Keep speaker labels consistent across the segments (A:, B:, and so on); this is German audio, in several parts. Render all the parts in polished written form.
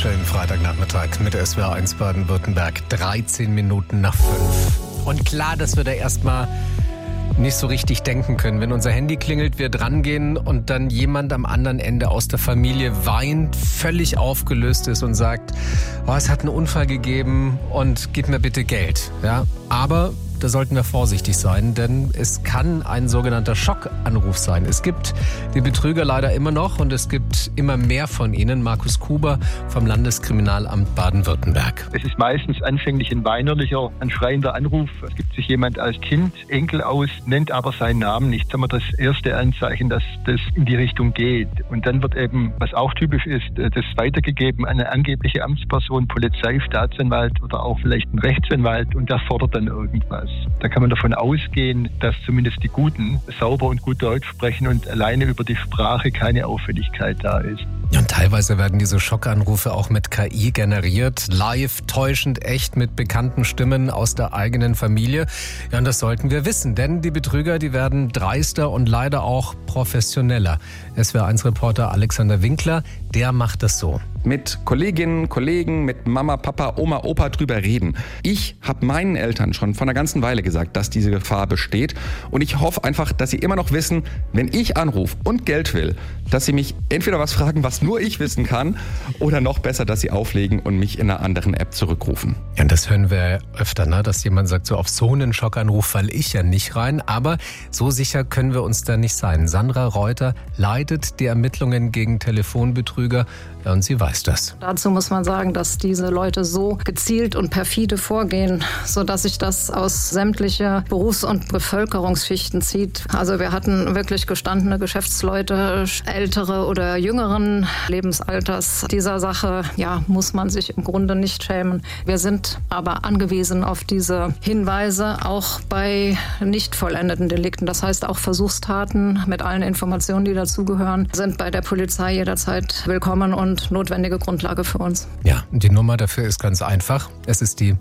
A: Schönen Freitagnachmittag mit SWR1 Baden-Württemberg, 13 Minuten nach 5. Und klar, dass wir da erstmal nicht so richtig denken können. Wenn unser Handy klingelt, wir drangehen und dann jemand am anderen Ende aus der Familie weint, völlig aufgelöst ist und sagt, es hat einen Unfall gegeben und gib mir bitte Geld. Ja, aber da sollten wir vorsichtig sein, denn es kann ein sogenannter Schockanruf sein. Es gibt die Betrüger leider immer noch und es gibt immer mehr von ihnen. Markus Kuber vom Landeskriminalamt Baden-Württemberg.
B: Es ist meistens anfänglich ein weinerlicher, ein schreiender Anruf. Es gibt sich jemand als Kind, Enkel aus, nennt aber seinen Namen nicht. Das ist das erste Anzeichen, dass das in die Richtung geht. Und dann wird eben, was auch typisch ist, das weitergegeben an eine angebliche Amtsperson, Polizei, Staatsanwalt oder auch vielleicht ein Rechtsanwalt und der fordert dann irgendwas. Da kann man davon ausgehen, dass zumindest die Guten sauber und gut Deutsch sprechen und alleine über die Sprache keine Auffälligkeit da ist.
A: Und teilweise werden diese Schockanrufe auch mit KI generiert, live, täuschend, echt mit bekannten Stimmen aus der eigenen Familie. Ja, und das sollten wir wissen, denn die Betrüger, die werden dreister und leider auch professioneller. SWR1-Reporter Alexander Winkler, der macht das so.
C: Mit Kolleginnen, Kollegen, mit Mama, Papa, Oma, Opa drüber reden. Ich habe meinen Eltern schon vor einer ganzen Weile gesagt, dass diese Gefahr besteht. Und ich hoffe einfach, dass sie immer noch wissen, wenn ich anrufe und Geld will, dass sie mich entweder was fragen, was nur ich wissen kann, oder noch besser, dass sie auflegen und mich in einer anderen App zurückrufen.
A: Ja, und das hören wir öfter, ne? Dass jemand sagt, so auf so einen Schockanruf falle ich ja nicht rein. Aber so sicher können wir uns da nicht sein. Sandra Reuter leitet die Ermittlungen gegen Telefonbetrüger. Ja, und sie weiß das.
D: Dazu muss man sagen, dass diese Leute so gezielt und perfide vorgehen, sodass sich das aus sämtlicher Berufs- und Bevölkerungsschichten zieht. Also wir hatten wirklich gestandene Geschäftsleute, ältere oder jüngeren Lebensalters. Dieser Sache, muss man sich im Grunde nicht schämen. Wir sind aber angewiesen auf diese Hinweise, auch bei nicht vollendeten Delikten. Das heißt, auch Versuchstaten mit allen Informationen, die dazugehören, sind bei der Polizei jederzeit willkommen und notwendige Grundlage für uns.
A: Ja, die Nummer dafür ist ganz einfach. Es ist die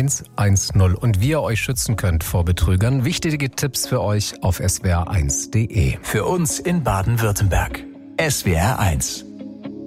A: 110. Und wie ihr euch schützen könnt vor Betrügern, wichtige Tipps für euch auf swr1.de.
E: Für uns in Baden-Württemberg. SWR1.